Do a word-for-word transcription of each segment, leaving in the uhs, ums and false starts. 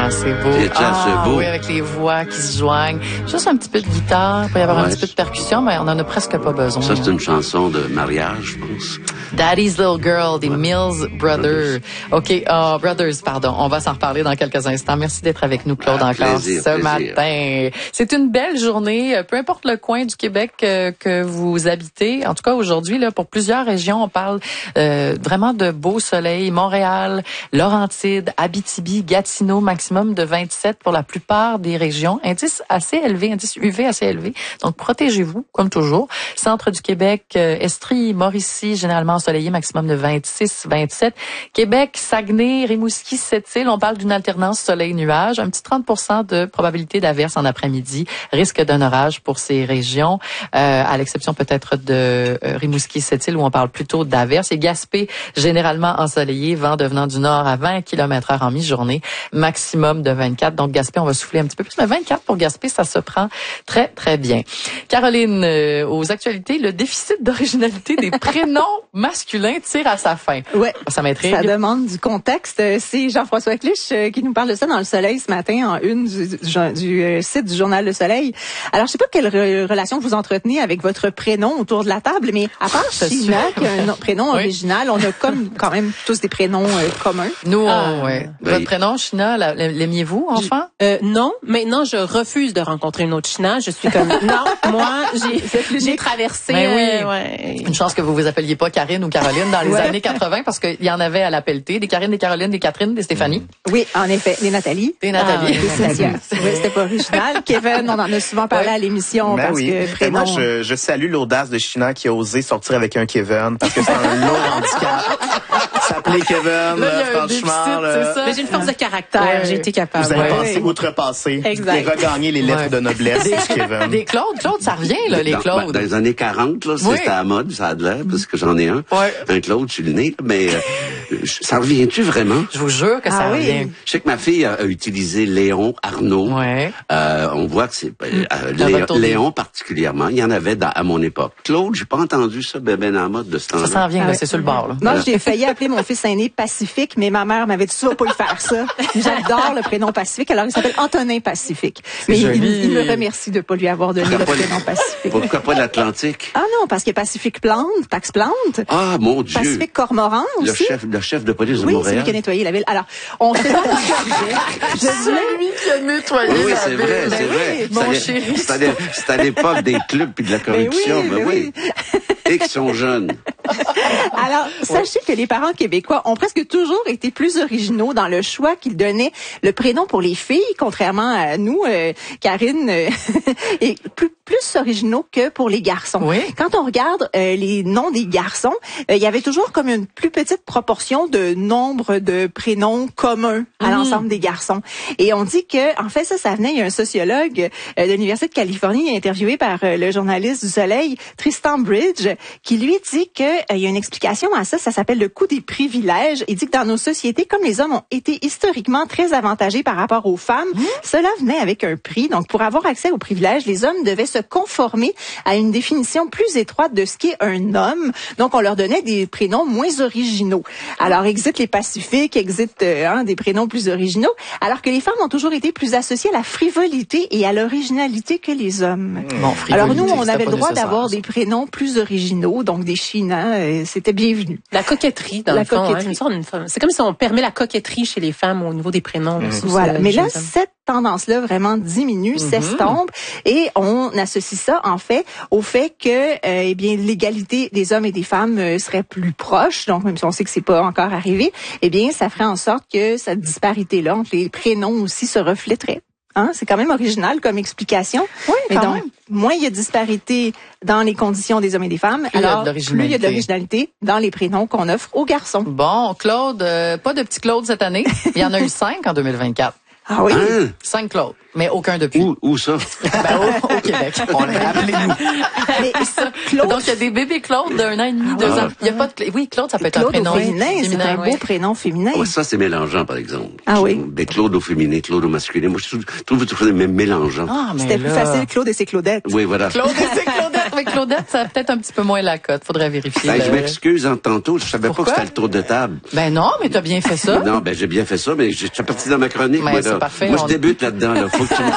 Ah, c'est beau. C'est déjà ah, assez beau. Oui, avec les voix qui se joignent. Juste un petit peu de guitare, il peut y avoir Ouais. un petit peu de percussion, mais on en a presque pas besoin. Ça, c'est une chanson de mariage, je pense. Daddy's Little Girl, des ouais. Mills Brothers. OK, uh, Brothers, pardon. On va s'en reparler dans quelques instants. Merci d'être avec nous, Claude, ah, encore plaisir, ce plaisir. matin. C'est une belle journée, peu importe le coin du Québec euh, que vous habitez. En tout cas, aujourd'hui, là, pour plusieurs régions, on parle euh, vraiment de beau soleil. Montréal, Laurentides, Abitibi, Gatineau, maximum de vingt-sept pour la plupart des régions. Indice assez élevé, indice U V assez élevé. Donc, protégez-vous, comme toujours. Centre du Québec, euh, Estrie, Mauricie, généralement ensoleillé, maximum de vingt-six, vingt-sept. Québec, Saguenay, Rimouski, Sept-Îles, on parle d'une alternance soleil-nuage. Un petit trente pour cent de probabilité d'averse en après-midi. Risque d'un orage pour ces régions, euh, à l'exception peut-être de euh, Rimouski, Sept-Îles, où on parle plutôt d'averse. Et Gaspé, généralement ensoleillé, vent devenant du nord à vingt kilomètres heure en mi-journée, maximum de vingt-quatre. Donc, Gaspé, on va souffler un petit peu plus. Mais vingt-quatre pour Gaspé, ça se prend très, très bien. Caroline, euh, aux actualités, le déficit d'originalité des prénoms masculin tire à sa fin. Ouais. Ça m'intrigue. Ça demande du contexte. C'est Jean-François Clich qui nous parle de ça dans Le Soleil ce matin en une du, du, du euh, site du journal Le Soleil. Alors, je sais pas quelle re- relation vous entretenez avec votre prénom autour de la table, mais à part China, qui a un no- prénom oui. original, on a comme quand même tous des prénoms euh, communs. Nous, ah, on, ouais. Oui. Votre prénom, China, l'aimiez-vous, enfant? Euh, non. Maintenant, je refuse de rencontrer une autre China. Je suis comme, non, moi, j'ai, j'ai traversé. Mais oui. Euh, ouais. Une chance que vous vous appeliez pas Karine ou Caroline dans les ouais. années quatre-vingts, parce qu'il y en avait à la pelletée. Des Karine, des Caroline, des Catherine, des Stéphanie. Oui, en effet. Des Nathalie. Des Nathalie. Ah, des Cynthia. Oui, c'était pas original. Kevin, on en a souvent parlé ouais. à l'émission ben parce oui. que prénom... Moi, je, je salue l'audace de China qui a osé sortir avec un Kevin parce que c'est un lourd handicap. S'appeler Kevin, là, franchement. Là, mais j'ai une force de caractère. Ouais. J'ai été capable. Vous avez ouais. pensé outrepasser exact. et regagner les lettres ouais. de noblesse des, du Kevin. Des Claude, Claude, ça revient, là, les dans, Claude. Ben, dans les années quarante, là, oui. c'était à la mode, ça a de l'air, parce que j'en ai un. Ouais. Un Claude, je suis le nez, mais euh, ça revient-tu vraiment? Je vous jure que ah, ça oui. revient. Je sais que ma fille a, a utilisé Léon, Arnaud. Ouais. Euh, on voit que c'est euh, Léon, Léon particulièrement. Il y en avait dans, à mon époque. Claude, j'ai pas entendu ça ben ben en mode de ce temps-là. Ça s'en vient, ah, là, c'est sur le bord. Là. Moi, voilà. J'ai failli appeler mon fils aîné Pacifique, mais ma mère m'avait dit tu vas pas lui faire ça. J'adore le prénom Pacifique, alors il s'appelle Antonin Pacifique. Mais il, il me remercie de pas lui avoir donné pourquoi le prénom Pacifique. Pourquoi pas l'Atlantique? Ah non, parce qu'il y a Pacifique Plante, Pax Plante. Ah mon Dieu. Pacifique Cormoran le aussi. Chef, le chef de police de oui, Montréal. Oui, c'est lui qui a nettoyé la ville. Alors, on se demande je celui qui a nettoyé oui, oui, la c'est ville. vrai, c'est ben vrai. Oui, mon chéri. C'est à l'époque des clubs et de la corruption. Ben oui, ben oui. oui. Et qui sont jeunes. Alors, sachez que les parents québécois ont presque toujours été plus originaux dans le choix qu'ils donnaient le prénom pour les filles, contrairement à nous, euh, Karine, euh, est plus, plus originaux que pour les garçons. Oui. Quand on regarde euh, les noms des garçons, euh, il y avait toujours comme une plus petite proportion de nombre de prénoms communs à mmh. l'ensemble des garçons. Et on dit que, en fait, ça, ça venait, il y a un sociologue euh, de l'Université de Californie interviewé par euh, le journaliste du Soleil, Tristan Bridge, qui lui dit que euh, il y a une explication à ça, ça s'appelle le coût des privilèges. Il dit que dans nos sociétés, comme les hommes ont été historiquement très avantagés par rapport aux femmes, mmh. cela venait avec un prix. Donc, pour avoir accès aux privilèges, les hommes devaient se conformer à une définition plus étroite de ce qu'est un homme. Donc, on leur donnait des prénoms moins originaux. Alors, exit les pacifiques, exit euh, hein, des prénoms plus originaux, alors que les femmes ont toujours été plus associées à la frivolité et à l'originalité que les hommes. Bon, alors, nous, on avait le droit d'avoir des prénoms plus originaux, donc des China, euh, c'était bienvenu. La coquetterie, dans la le fond. Coquetterie. Hein, c'est comme si on permet la coquetterie chez les femmes au niveau des prénoms. Mmh. Voilà. Mais là, cette tendance-là vraiment diminue, mmh. s'estompe, et on associe ça, en fait, au fait que, euh, eh bien, l'égalité des hommes et des femmes euh, serait plus proche. Donc, même si on sait que c'est pas encore arrivé, eh bien, ça ferait en sorte que cette disparité-là entre les prénoms aussi se reflèterait. Hein, c'est quand même original comme explication. Oui, mais quand donc, même. moins il y a de disparité dans les conditions des hommes et des femmes, plus alors il y a de plus il y a de l'originalité dans les prénoms qu'on offre aux garçons. Bon, Claude, euh, pas de petit Claude cette année. Il y en a eu cinq en deux mille vingt-quatre. Ah oui? Hein? Cinq Claude, mais aucun depuis. Où, où ça? Ben, au, au Québec. On est appelez-nous. Mais Claude, donc, il y a des bébés Claude d'un an et demi, deux ah. ans. Il y a pas de... Oui, Claude, ça peut être Claude un prénom au féminin, c'est féminin, un oui. beau prénom féminin. Ouais, ça, c'est mélangeant, par exemple. Ah oui? Des Claude au féminin, Claude au masculin. Moi, je trouve, trouve toujours des mélangeants. Ah, mais C'était là... plus facile, Claude et ses Claudettes. Oui, voilà. Claude et ses Claudettes. avec Claudette, ça a peut-être un petit peu moins la cote. Faudrait vérifier. Ben, le... je m'excuse en tantôt. Je savais Pourquoi? pas que c'était le tour de table. Ben non, mais t'as bien fait ça. Non, ben j'ai bien fait ça, mais je suis parti dans ma chronique. Ben, moi, c'est là. parfait, moi on... je débute là-dedans. Là. Faut que tu me...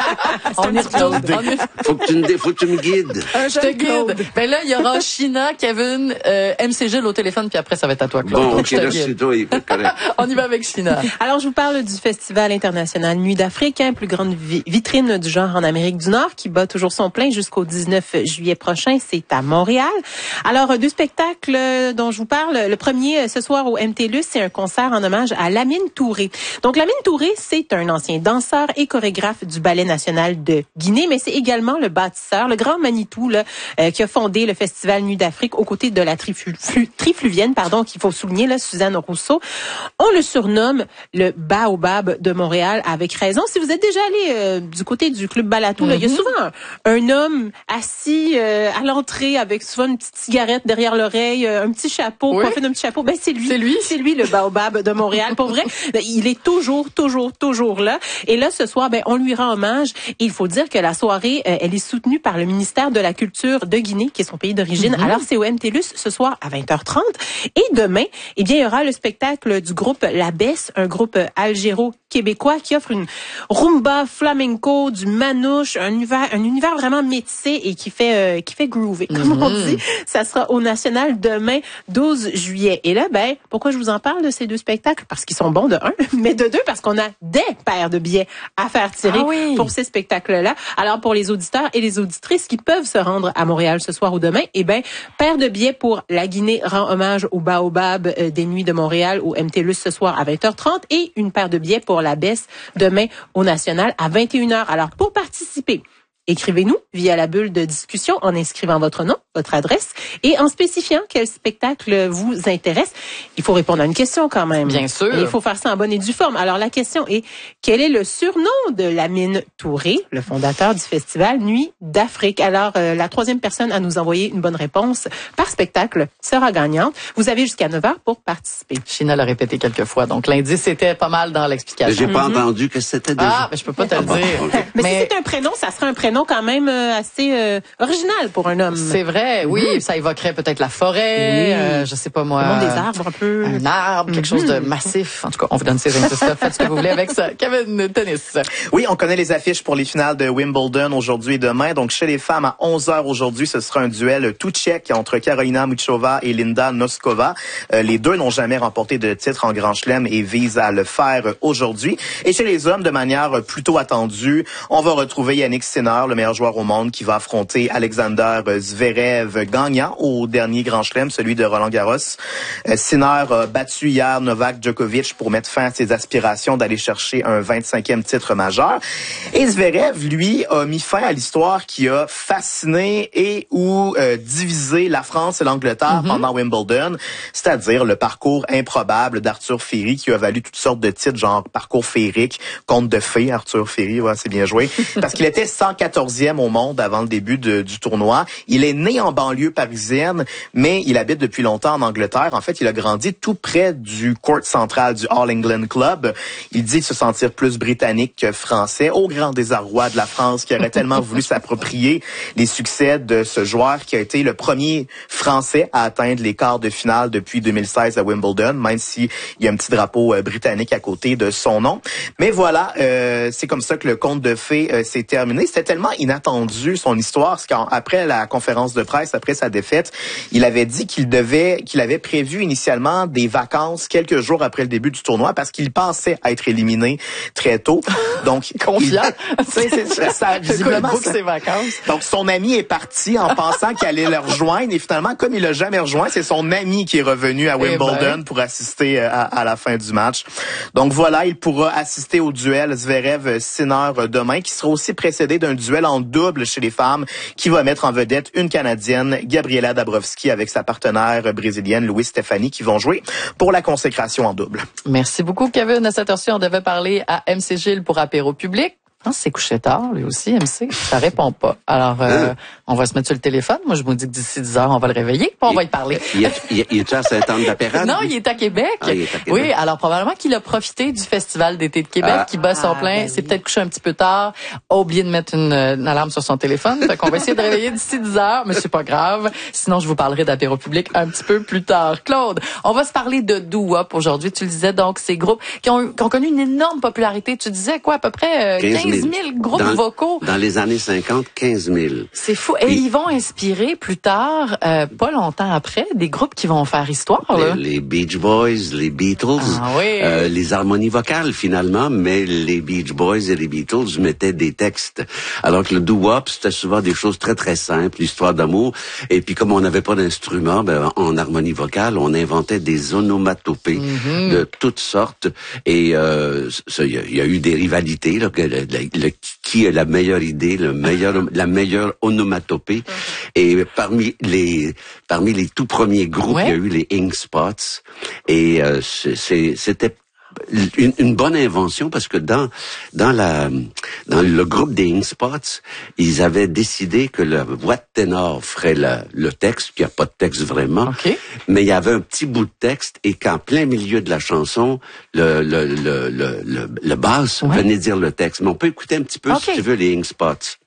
on y retourne. On y... faut que tu me, faut que tu me guides. Un je te guide. Ben là, il y aura China, Kevin, euh, M C Gilles au téléphone, puis après, ça va être à toi, Claude. Bon, Donc, ok, je te là, guide. c'est toi, il faut correct. On y va avec China. Alors, je vous parle du Festival international Nuit d'Afrique, hein, plus grande vi- vitrine du genre en Amérique du Nord, qui bat toujours son plein jusqu'au dix-neuf juillet prochain. C'est à Montréal. Alors, deux spectacles dont je vous parle. Le premier, ce soir au M T L U S, c'est un concert en hommage à Lamine Touré. Donc, Lamine Touré, c'est un ancien danseur et chorégraphe du Ballet national de Guinée, mais c'est également le bâtisseur, le grand Manitou, là, euh, qui a fondé le Festival Nuit d'Afrique aux côtés de la triflu- trifluvienne, pardon, qu'il faut souligner, là, Suzanne Rousseau. On le surnomme le Baobab de Montréal, avec raison. Si vous êtes déjà allé euh, du côté du Club Balatou, mm-hmm. là, il y a souvent un, un homme assis euh, à l'entrée avec souvent une petite cigarette derrière l'oreille, euh, un petit chapeau, oui. coiffé d'un petit chapeau. Ben c'est lui. C'est lui. C'est lui le Baobab de Montréal. Pour vrai, il est toujours, toujours, toujours là. Et là, ce soir, ben on lui rend hommage. Et il faut dire que la soirée, euh, elle est soutenue par le ministère de la Culture de Guinée, qui est son pays d'origine. Mm-hmm. Alors, c'est au M T L U S ce soir à vingt heures trente. Et demain, eh bien, il y aura le spectacle du groupe La Besse, un groupe algéro-québécois qui offre une rumba flamenco, du manouche, un univers, un univers vraiment métissé et qui fait, euh, qui fait groover, comme mm-hmm. on dit. Ça sera au National demain, douze juillet. Et là, ben, pourquoi je vous en parle de ces deux spectacles? Parce qu'ils sont bons de un, mais de deux, parce qu'on a des paires de billets à faire tirer ah oui. pour ces spectacles-là. Alors, pour les auditeurs et les auditrices qui peuvent se rendre à Montréal ce soir ou demain, eh ben, paire de billets pour La Guinée rend hommage au Baobab euh, des Nuits de Montréal au M T L U S ce soir à vingt heures trente et une paire de billets pour La Besse demain au National à vingt et une heures. Alors, pour participer, écrivez-nous via la bulle de discussion en inscrivant votre nom, votre adresse et en spécifiant quel spectacle vous intéresse. Il faut répondre à une question quand même. Bien sûr. Et il faut faire ça en bonne et due forme. Alors la question est, quel est le surnom de Lamine Touré, le fondateur du festival Nuit d'Afrique? Alors euh, la troisième personne à nous envoyer une bonne réponse par spectacle sera gagnante. Vous avez jusqu'à neuf heures pour participer. China l'a répété quelques fois, donc l'indice c'était pas mal dans l'explication. J'ai pas mm-hmm. entendu que c'était déjà. Ah, mais je peux pas te le dire. Mais, mais si c'est un prénom, ça serait un prénom quand même euh, assez euh, original pour un homme. C'est vrai, oui. Mm-hmm. Ça évoquerait peut-être la forêt, oui. euh, je sais pas moi. Le monde des arbres un peu. Un arbre, quelque mm-hmm. chose de massif. En tout cas, on vous donne ces indices-là. Faites ce que vous voulez avec ça. Kevin, tennis. Oui, on connaît les affiches pour les finales de Wimbledon aujourd'hui et demain. Donc, chez les femmes, à onze heures aujourd'hui, ce sera un duel tout tchèque entre Karolina Muchova et Linda Noskova. Euh, les deux n'ont jamais remporté de titre en Grand Chelem et visent à le faire aujourd'hui. Et chez les hommes, de manière plutôt attendue, on va retrouver Yannick Sinner, le meilleur joueur au monde, qui va affronter Alexander Zverev, gagnant au dernier Grand Chelem, celui de Roland-Garros. Euh, Sinner a battu hier Novak Djokovic pour mettre fin à ses aspirations d'aller chercher un vingt-cinquième titre majeur. Et Zverev, lui, a mis fin à l'histoire qui a fasciné et ou euh, divisé la France et l'Angleterre mm-hmm. pendant Wimbledon, c'est-à-dire le parcours improbable d'Arthur Ferry qui a valu toutes sortes de titres, genre parcours féerique, conte de fées, Arthur Ferry, ouais, c'est bien joué, parce qu'il était cent quatorzième au monde avant le début de, du tournoi. Il est né en banlieue parisienne, mais il habite depuis longtemps en Angleterre. En fait, il a grandi tout près du court central du All England Club. Il dit se sentir plus britannique que français, au grand désarroi de la France qui aurait tellement voulu s'approprier les succès de ce joueur qui a été le premier Français à atteindre les quarts de finale depuis deux mille seize à Wimbledon, même s'il y a un petit drapeau euh, britannique à côté de son nom. Mais voilà, euh, c'est comme ça que le conte de fées euh, s'est terminé. C'était tellement inattendu son histoire, parce qu'après la conférence de presse, après sa défaite, il avait dit qu'il devait, qu'il avait prévu initialement des vacances quelques jours après le début du tournoi parce qu'il pensait être éliminé très tôt. Donc, confiant. C'est, c'est, c'est, ça, visiblement, ça, ses vacances. Donc, son ami est parti en pensant qu'il allait le rejoindre et finalement, comme il l'a jamais rejoint, c'est son ami qui est revenu à Wimbledon ben. pour assister à, à la fin du match. Donc voilà, il pourra assister au duel Zverev-Sinner demain, qui sera aussi précédé d'un duel en double chez les femmes qui va mettre en vedette une Canadienne, Gabriela Dabrowski, avec sa partenaire brésilienne Louise Stéphanie, qui vont jouer pour la consécration en double. Merci beaucoup, Kevin. À cette heure-ci, on devait parler à M C Gilles pour apéro public. pense que c'est couché tard, lui aussi, M C. Ça répond pas. Alors, euh, hein? On va se mettre sur le téléphone. Moi, je me dis que d'ici dix heures, on va le réveiller, puis on il, va y parler. Il est, il est, il est à Sainte-Anne-de-la-Pérade? Non, il est à Québec. Ah, il est à Québec. Oui, alors probablement qu'il a profité du Festival d'été de Québec, ah, qui bat son plein. Ben c'est oui. Peut-être couché un petit peu tard, a oublié de mettre une, une alarme sur son téléphone. Fait qu'on va essayer de réveiller d'ici dix heures, mais c'est pas grave. Sinon, je vous parlerai d'apéro public un petit peu plus tard. Claude, on va se parler de doo-wop aujourd'hui. Tu le disais, donc, ces groupes qui ont, qui ont connu une énorme popularité. Tu disais quoi, à peu près quinze mille groupes dans, vocaux? Dans les années cinquante, quinze mille. C'est fou. Et, Et ils vont inspirer plus tard, euh, pas longtemps après, des groupes qui vont faire histoire. Là. Les, les Beach Boys, les Beatles, ah, oui. euh, les harmonies vocales finalement, mais les Beach Boys et les Beatles mettaient des textes. Alors que le doo-wop, c'était souvent des choses très très simples, l'histoire d'amour. Et puis comme on n'avait pas d'instrument, ben, en harmonie vocale, on inventait des onomatopées mm-hmm. de toutes sortes. Et euh, il y, y a eu des rivalités, là, le, le, le, qui a la meilleure idée, le meilleur, la meilleure onomatopée. Et parmi les parmi les tout premiers groupes, ouais. il y a eu les Ink Spots. Et euh, c'est, c'était une, une bonne invention parce que dans dans la dans le groupe des Ink Spots, ils avaient décidé que la voix de ténor ferait la, le texte, qu'il n'y a pas de texte vraiment, okay. mais il y avait un petit bout de texte et qu'en plein milieu de la chanson, le le le le le, le basse ouais. venait dire le texte. Mais on peut écouter un petit peu okay. si tu veux les Ink Spots.